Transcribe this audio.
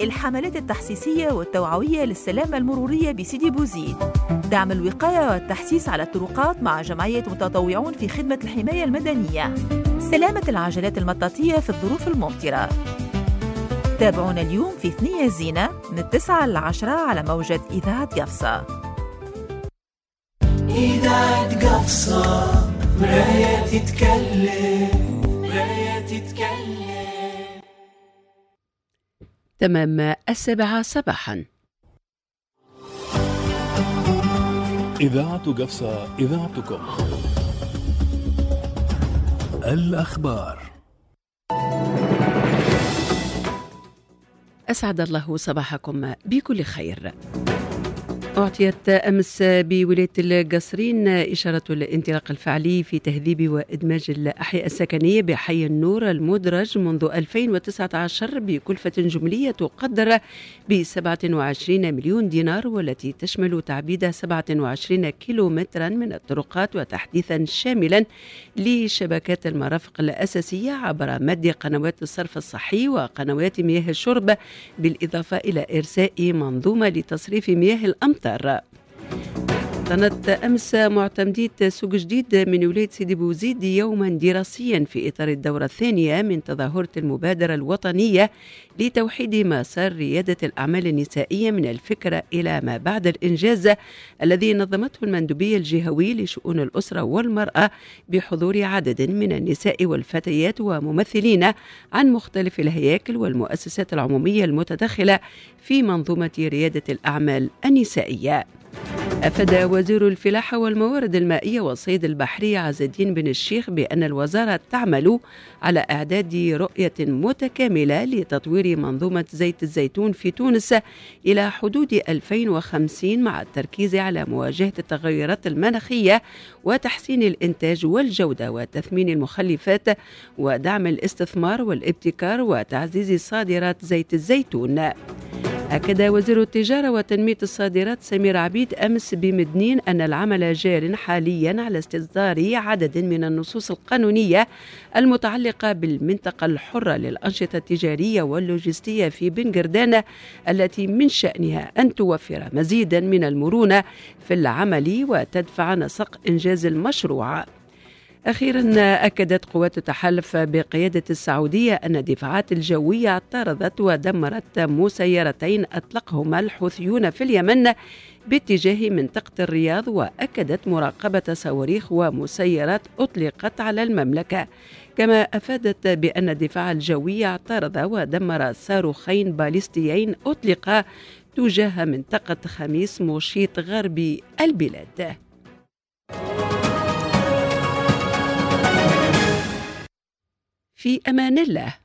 الحملات التحسيسية والتوعوية للسلامة المرورية بسيدي بوزيد، دعم الوقاية والتحسيس على الطرقات مع جمعية متطوعون في خدمة الحماية المدنية، سلامة العجلات المطاطية في الظروف الممطرة. تابعونا اليوم في ثنية زينة من 9 ل 10 على موجة إذاعة قفصة. إذاعة قفصة مراية تتكلم، مراية تتكلم. تمام 7 صباحا. إذاعة قفصة، إذاعتكم. الأخبار. أسعد الله صباحكم بكل خير. أعطيت أمس بولاية القصرين إشارة الانطلاق الفعلي في تهذيب وإدماج الأحياء السكنية بحي النور المدرج منذ 2019 بكلفة جملية تقدر ب 27 مليون دينار، والتي تشمل تعبيد 27 كيلومترا من الطرقات وتحديثا شاملا لشبكات المرافق الأساسية عبر مد قنوات الصرف الصحي وقنوات مياه الشرب، بالإضافة إلى إرساء منظومة لتصريف مياه الأمطار. أعلنت أمس معتمدية سوق جديد من ولاية سيدي بوزيد يوما دراسيا في إطار الدورة الثانية من تظاهرة المبادرة الوطنية لتوحيد مسار ريادة الأعمال النسائية من الفكرة إلى ما بعد الإنجاز، الذي نظمته المندوبية الجهوي لشؤون الأسرة والمرأة بحضور عدد من النساء والفتيات وممثلين عن مختلف الهياكل والمؤسسات العمومية المتدخلة في منظومة ريادة الأعمال النسائية. أفاد وزير الفلاحة والموارد المائية والصيد البحري عز الدين بن الشيخ بأن الوزارة تعمل على إعداد رؤية متكاملة لتطوير منظومة زيت الزيتون في تونس إلى حدود 2050 مع التركيز على مواجهة التغيرات المناخية وتحسين الإنتاج والجودة وتثمين المخلفات ودعم الاستثمار والابتكار وتعزيز صادرات زيت الزيتون. أكد وزير التجارة وتنمية الصادرات سمير عبيد أمس بمدنين أن العمل جار حاليا على استصدار عدد من النصوص القانونية المتعلقة بالمنطقة الحرة للأنشطة التجارية واللوجستية في بن قردان، التي من شأنها أن توفر مزيدا من المرونة في العمل وتدفع نسق إنجاز المشروع. أخيرا أكدت قوات التحالف بقيادة السعودية أن الدفاعات الجوية اعترضت ودمرت مسيرتين أطلقهما الحوثيون في اليمن باتجاه منطقة الرياض، وأكدت مراقبة صواريخ ومسيرات أطلقت على المملكة. كما أفادت بأن الدفاع الجوي اعترض ودمر صاروخين باليستيين أطلقا تجاه منطقة خميس موشيط غربي البلاد. في أمان الله.